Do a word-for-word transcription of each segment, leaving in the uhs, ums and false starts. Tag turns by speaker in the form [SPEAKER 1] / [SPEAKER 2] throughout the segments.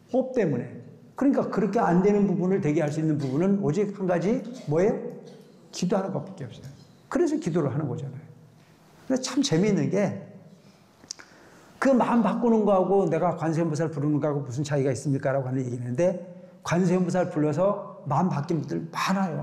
[SPEAKER 1] 법 때문에. 그러니까 그렇게 안 되는 부분을 되게 할 수 있는 부분은 오직 한 가지 뭐예요? 기도하는 것밖에 없어요. 그래서 기도를 하는 거잖아요. 근데 참 재미있는 게 그 마음 바꾸는 거하고 내가 관세음보살 부르는 거하고 무슨 차이가 있습니까? 라고 하는 얘기는 했는데 관세음보살 불러서 마음 바뀐 분들 많아요.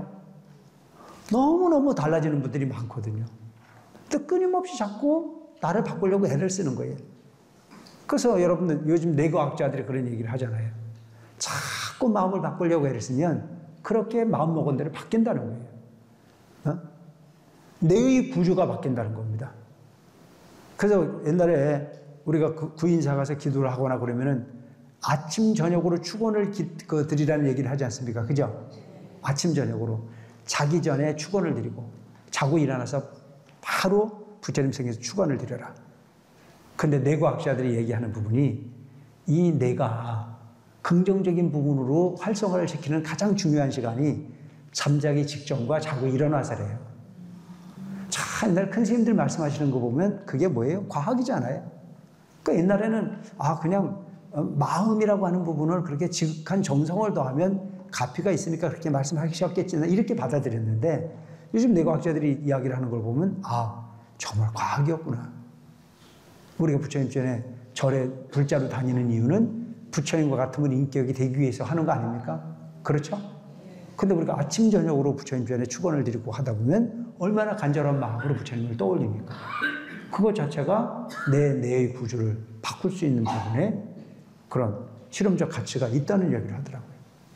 [SPEAKER 1] 너무너무 달라지는 분들이 많거든요. 근데 끊임없이 자꾸 나를 바꾸려고 애를 쓰는 거예요. 그래서 여러분들 요즘 뇌과학자들이 그런 얘기를 하잖아요. 자꾸 마음을 바꾸려고 애를 쓰면 그렇게 마음 먹은 대로 바뀐다는 거예요. 어? 뇌의 구조가 바뀐다는 겁니다. 그래서 옛날에 우리가 구인사 가서 기도를 하거나 그러면은 아침 저녁으로 축원을 기, 그, 드리라는 얘기를 하지 않습니까? 그죠? 아침 저녁으로 자기 전에 축원을 드리고 자고 일어나서 바로 부처님 성에서 축원을 드려라. 근데 뇌과학자들이 얘기하는 부분이 이 뇌가 긍정적인 부분으로 활성화를 시키는 가장 중요한 시간이 잠자기 직전과 자고 일어나서래요. 자, 옛날 큰 스님들 말씀하시는 거 보면 그게 뭐예요? 과학이잖아요. 그러니까 옛날에는 아 그냥 마음이라고 하는 부분을 그렇게 지극한 정성을 더하면 가피가 있으니까 그렇게 말씀하셨겠지 이렇게 받아들였는데 요즘 뇌과학자들이 이야기를 하는 걸 보면 아 정말 과학이었구나. 우리가 부처님 전에 절에 불자로 다니는 이유는 부처님과 같은 인격이 되기 위해서 하는 거 아닙니까? 그렇죠? 근데 우리가 아침 저녁으로 부처님 전에 축원을 드리고 하다 보면 얼마나 간절한 마음으로 부처님을 떠올립니까? 그것 자체가 내 뇌의 구조를 바꿀 수 있는 부분에 그런 실험적 가치가 있다는 이야기를 하더라고요.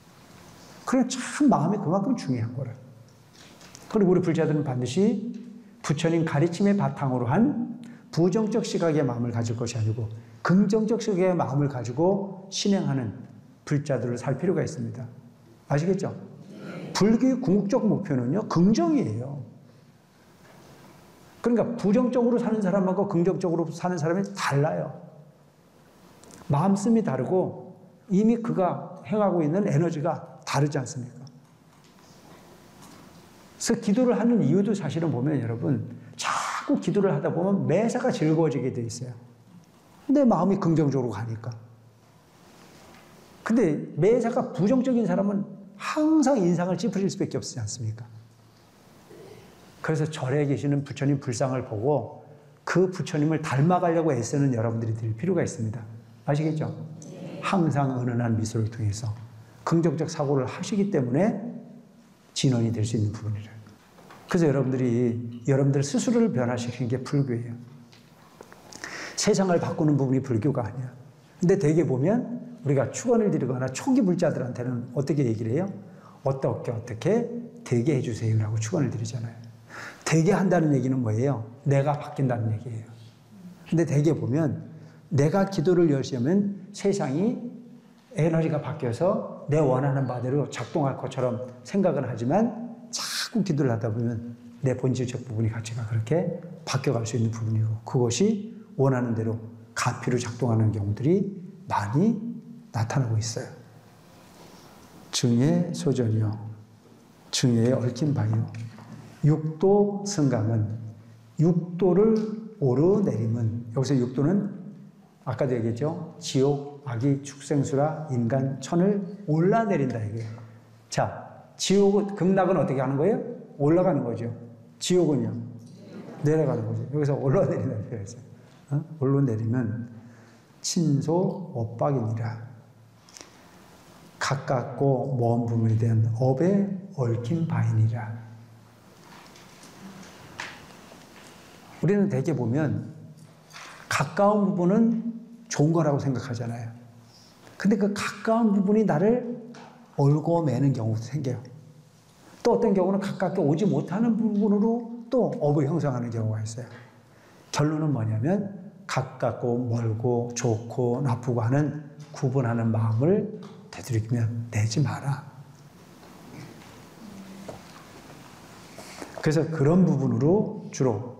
[SPEAKER 1] 그래 참 마음이 그만큼 중요한 거라. 그리고 우리 불자들은 반드시 부처님 가르침의 바탕으로 한 부정적 시각의 마음을 가질 것이 아니고 긍정적 시각의 마음을 가지고 신행하는 불자들을 살 필요가 있습니다. 아시겠죠? 불교의 궁극적 목표는요, 긍정이에요. 그러니까 부정적으로 사는 사람하고 긍정적으로 사는 사람이 달라요. 마음씀이 다르고 이미 그가 행하고 있는 에너지가 다르지 않습니까? 그래서 기도를 하는 이유도 사실은 보면 여러분 자꾸 기도를 하다 보면 매사가 즐거워지게 돼 있어요. 내 마음이 긍정적으로 가니까. 근데 매사가 부정적인 사람은 항상 인상을 찌푸릴 수밖에 없지 않습니까? 그래서 절에 계시는 부처님 불상을 보고 그 부처님을 닮아가려고 애쓰는 여러분들이 될 필요가 있습니다. 아시겠죠? 항상 은은한 미소를 통해서 긍정적 사고를 하시기 때문에 진원이 될 수 있는 부분이래요. 그래서 여러분들이 여러분들 스스로를 변화시키는 게 불교예요. 세상을 바꾸는 부분이 불교가 아니야. 근데 대개 보면 우리가 축원을 드리거나 초기 불자들한테는 어떻게 얘기를 해요? 어떻게 어떻게 되게 해주세요라고 축원을 드리잖아요. 되게 한다는 얘기는 뭐예요? 내가 바뀐다는 얘기예요. 근데 대개 보면 내가 기도를 열심히 하면 세상이 에너지가 바뀌어서 내 원하는 바대로 작동할 것처럼 생각은 하지만 자꾸 기도를 하다 보면 내 본질적 부분이 가치가 그렇게 바뀌어갈 수 있는 부분이고 그것이 원하는 대로 가피로 작동하는 경우들이 많이 나타나고 있어요. 증의 소전이요. 증의 얽힌 바요. 육도 승강은 육도를 오르내림은 여기서 육도는 아까도 얘기했죠. 지옥, 악이, 축생수라, 인간, 천을 올라내린다 이거예요. 자, 지옥, 극락은 어떻게 하는 거예요? 올라가는 거죠. 지옥은요? 내려가는 거죠. 여기서 올라내린다는 표현이죠. 어? 올라내리면 친소 엇박이니라. 가깝고 먼 부분에 대한 업에 얽힌 바이니라. 우리는 대개 보면 가까운 부분은 좋은 거라고 생각하잖아요. 근데 그 가까운 부분이 나를 얼고 매는 경우도 생겨요. 또 어떤 경우는 가깝게 오지 못하는 부분으로 또 업을 형성하는 경우가 있어요. 결론은 뭐냐면 가깝고 멀고 좋고 나쁘고 하는 구분하는 마음을 되도록이면 내지 마라. 그래서 그런 부분으로 주로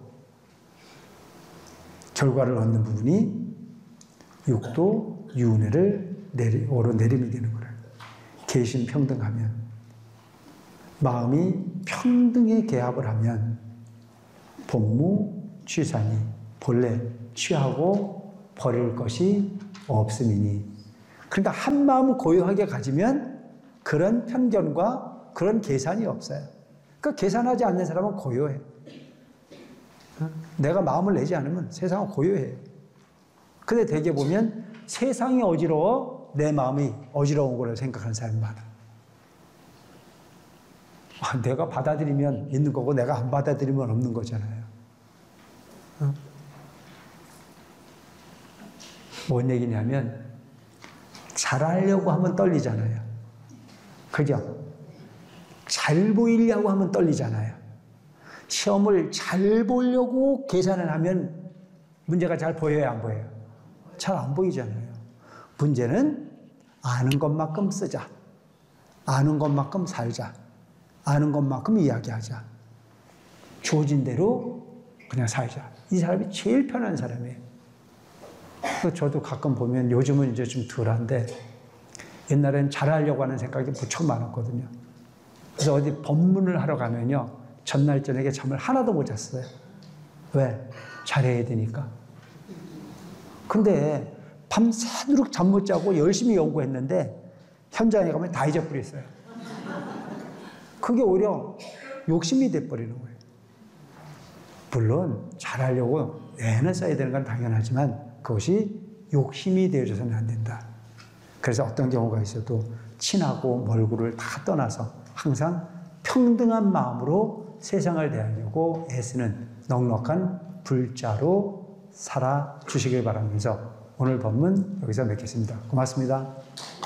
[SPEAKER 1] 결과를 얻는 부분이 육도 유은혜를 내리, 오르내림이 되는 거예요. 개심 평등하면 마음이 평등에 개합을 하면 복무 취사니 본래 취하고 버릴 것이 없음이니 그러니까 한 마음 고요하게 가지면 그런 편견과 그런 계산이 없어요. 그러니까 계산하지 않는 사람은 고요해. 내가 마음을 내지 않으면 세상은 고요해요. 근데 대개 보면 세상이 어지러워 내 마음이 어지러운 거라고 생각하는 사람이 많아. 아, 내가 받아들이면 있는 거고 내가 안 받아들이면 없는 거잖아요. 어? 뭔 얘기냐면 잘하려고 하면 떨리잖아요. 그죠? 잘 보이려고 하면 떨리잖아요. 시험을 잘 보려고 계산을 하면 문제가 잘 보여요, 안 보여요? 잘 안 보이잖아요. 문제는 아는 것만큼 쓰자. 아는 것만큼 살자. 아는 것만큼 이야기하자. 주어진 대로 그냥 살자. 이 사람이 제일 편한 사람이에요. 저도 가끔 보면 요즘은 이제 좀 덜한데 옛날엔 잘하려고 하는 생각이 무척 많았거든요. 그래서 어디 법문을 하러 가면요. 전날 저녁에 잠을 하나도 못 잤어요. 왜? 잘해야 되니까. 근데 밤새도록 잠 못 자고 열심히 연구했는데 현장에 가면 다 잊어버렸어요. 그게 오히려 욕심이 돼버리는 거예요. 물론 잘하려고 애는 써야 되는 건 당연하지만 그것이 욕심이 되어져서는 안 된다. 그래서 어떤 경우가 있어도 친하고 멀고를 다 떠나서 항상 평등한 마음으로 세상을 대하려고 애쓰는 넉넉한 불자로 살아주시길 바라면서 오늘 본문 여기서 맺겠습니다. 고맙습니다.